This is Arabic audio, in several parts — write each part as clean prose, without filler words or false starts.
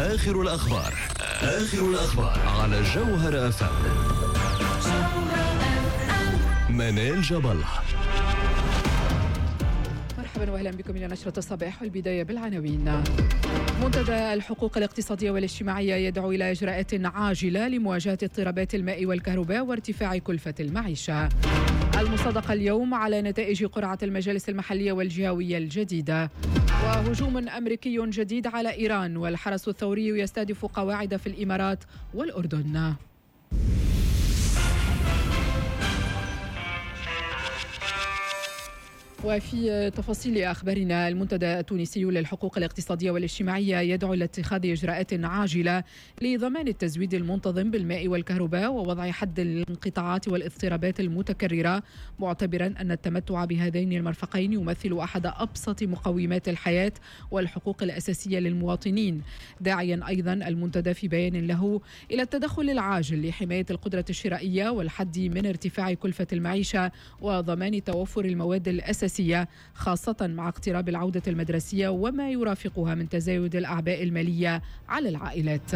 آخر الأخبار على جوهر FM. منال جاب الله. مرحبا واهلا بكم الى نشرة الصباح، والبداية بالعناوين. منتدى الحقوق الاقتصادية والاجتماعية يدعو إلى إجراءات عاجلة لمواجهة اضطرابات الماء والكهرباء وارتفاع كلفة المعيشة. المصادقة اليوم على نتائج قرعة المجالس المحلية والجهوية الجديدة. وهجوم أمريكي جديد على إيران، والحرس الثوري يستهدف قواعد في الإمارات والأردن. وفي تفاصيل أخبارنا، المنتدى التونسي للحقوق الاقتصادية والاجتماعية يدعو إلى اتخاذ إجراءات عاجلة لضمان التزويد المنتظم بالماء والكهرباء ووضع حد للانقطاعات والاضطرابات المتكررة، معتبرا أن التمتع بهذين المرفقين يمثل أحد أبسط مقومات الحياة والحقوق الأساسية للمواطنين، داعيا أيضا المنتدى في بيان له إلى التدخل العاجل لحماية القدرة الشرائية والحد من ارتفاع كلفة المعيشة وضمان توفر المواد الأساسية، خاصة مع اقتراب العودة المدرسية وما يرافقها من تزايد الأعباء المالية على العائلات.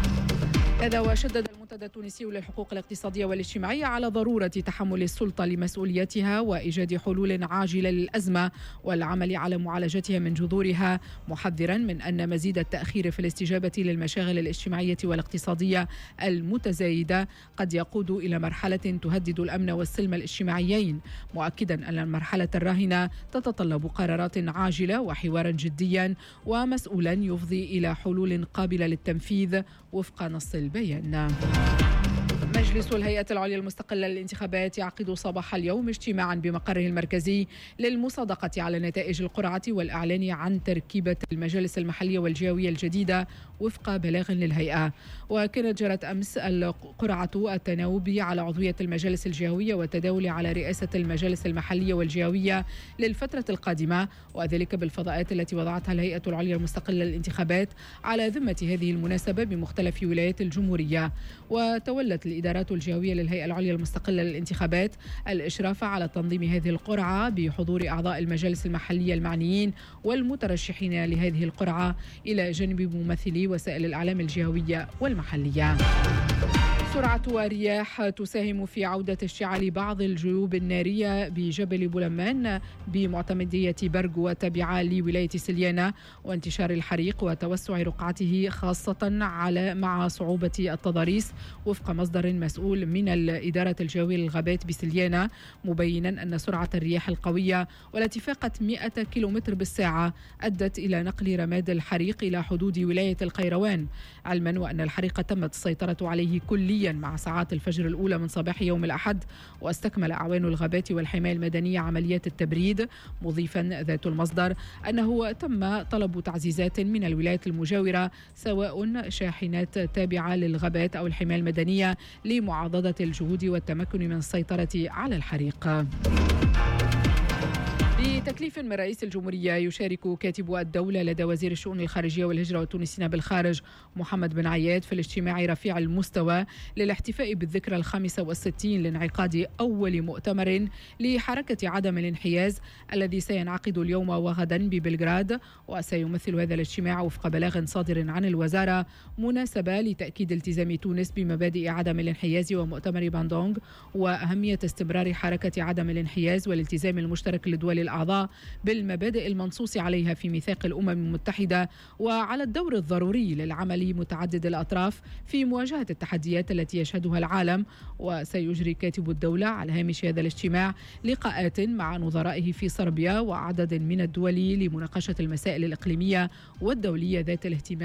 هذا وشدد المنتدى التونسي للحقوق الاقتصادية والاجتماعية على ضرورة تحمل السلطة لمسؤوليتها وإيجاد حلول عاجلة للأزمة والعمل على معالجتها من جذورها، محذرا من أن مزيد التأخير في الاستجابة للمشاغل الاجتماعية والاقتصادية المتزايدة قد يقود إلى مرحلة تهدد الأمن والسلم الاجتماعيين، مؤكدا أن المرحلة الراهنة تتطلب قرارات عاجلة وحوارا جديا ومسؤولا يفضي إلى حلول قابلة للتنفيذ وفق نص البيان. مجلس الهيئة العليا المستقلة للانتخابات يعقد صباح اليوم اجتماعا بمقره المركزي للمصادقة على نتائج القرعة والإعلان عن تركيبة المجالس المحلية والجهوية الجديدة وفق بلاغ للهيئة. وكانت جرت أمس القرعة التناوبي على عضوية المجالس الجهوية والتداول على رئاسة المجالس المحلية والجهوية للفترة القادمة، وذلك بالفضاءات التي وضعتها الهيئة العليا المستقلة للانتخابات على ذمة هذه المناسبة بمختلف ولايات الجمهورية. وتولت الإدارات الجهوية للهيئة العليا المستقلة للانتخابات الإشراف على تنظيم هذه القرعة بحضور أعضاء المجالس المحلية المعنيين والمترشحين لهذه القرعة إلى جانب ممثلي وسائل الإعلام الجهوية والمحلية. سرعة ورياح تساهم في عودة اشتعال بعض الجيوب النارية بجبل بولمان بمعتمدية برغ وتابعة لولاية سليانة، وانتشار الحريق وتوسع رقعته خاصة مع صعوبة التضاريس، وفق مصدر مسؤول من الإدارة الجوية للغابات بسليانة، مبينا أن سرعة الرياح القوية والتي فاقت 100 كيلومتر بالساعة أدت إلى نقل رماد الحريق إلى حدود ولاية القيروان، علما وأن الحريق تمت السيطرة عليه كليا مع ساعات الفجر الأولى من صباح يوم الأحد. واستكمل أعوان الغابات والحماية المدنية عمليات التبريد، مضيفا ذات المصدر أنه تم طلب تعزيزات من الولايات المجاورة سواء شاحنات تابعة للغابات أو الحماية المدنية لمعاضدة الجهود والتمكن من السيطرة على الحريق. بتكليف من رئيس الجمهورية يشارك كاتب الدولة لدى وزير الشؤون الخارجية والهجرة والتونسيين بالخارج محمد بن عياد في الاجتماع رفيع المستوى للاحتفاء بالذكرى 65 لانعقاد أول مؤتمر لحركة عدم الانحياز الذي سينعقد اليوم وغدا ببلغراد. وسيمثل هذا الاجتماع وفق بلاغ صادر عن الوزارة مناسبة لتأكيد التزام تونس بمبادئ عدم الانحياز ومؤتمر باندونغ وأهمية استمرار حركة عدم الانحياز والالتزام المشترك لدول الأعضاء بالمبادئ المنصوص عليها في ميثاق الأمم المتحدة، وعلى الدور الضروري للعمل متعدد الأطراف في مواجهة التحديات التي يشهدها العالم. وسيجري كاتب الدولة على هامش هذا الاجتماع لقاءات مع نظرائه في صربيا وعدد من الدول لمناقشة المسائل الإقليمية والدولية ذات الاهتمام